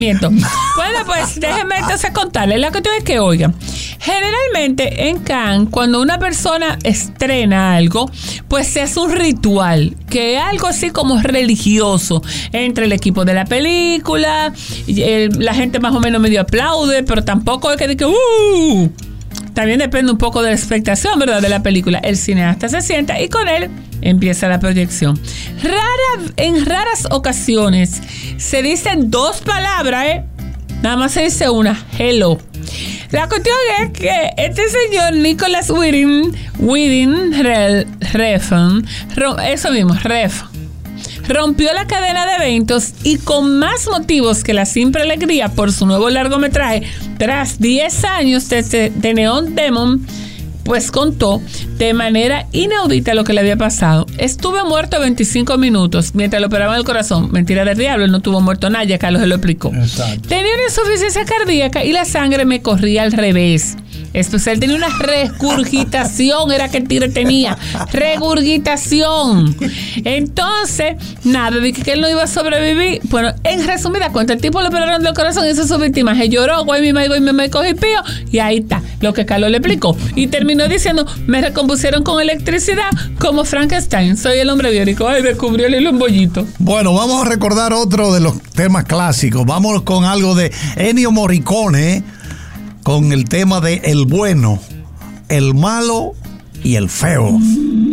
Bueno, pues déjenme entonces contarles. La cuestión es que, oigan, generalmente en Cannes, cuando una persona estrena algo, pues se hace un ritual, que es algo así como religioso, entre el equipo de la película, la gente más o menos medio aplaude, pero tampoco es que diga También depende un poco de la expectación, ¿verdad?, de la película. El cineasta se sienta y con él empieza la proyección. En raras ocasiones se dicen dos palabras, nada más se dice una, hello. La cuestión es que este señor Nicholas Winding Refn, rompió la cadena de eventos y con más motivos que la simple alegría por su nuevo largometraje, tras 10 años de Neon Demon, pues contó de manera inaudita lo que le había pasado. Estuve muerto 25 minutos mientras le operaban el corazón. Mentira del diablo, él no estuvo muerto nada, ya Carlos se lo explicó. Exacto. Tenía una insuficiencia cardíaca y la sangre me corría al revés. Él tenía una regurgitación, era que el tigre tenía regurgitación. Entonces, nada, dije que él no iba a sobrevivir. Bueno, en resumida cuenta, el tipo le operaron del corazón y hizo su víctima. Se lloró, güey, me cogí pío. Y ahí está, lo que Carlos le explicó. Y terminó diciendo, me recompusieron con electricidad como Frankenstein. Soy el hombre biónico. Ay, descubrió el hilo en bollito. Bueno, vamos a recordar otro de los temas clásicos. Vamos con algo de Ennio Morricone, con el tema de el bueno, el malo y el feo.